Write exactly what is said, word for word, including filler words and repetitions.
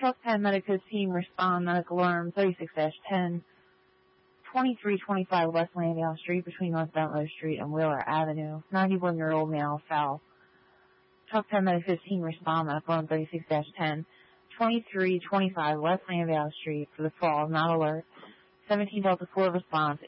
Truck ten medical team respond, medical alarm thirty-six dash ten, twenty-three twenty-five West Landale Street between North Bentlow Street and Wheeler Avenue. ninety-one-year-old male fell. Truck ten medical fifteen respond, medical alarm thirty-six dash ten, twenty-three twenty-five West Landale Street for the fall, not alert. seventeen Delta four response,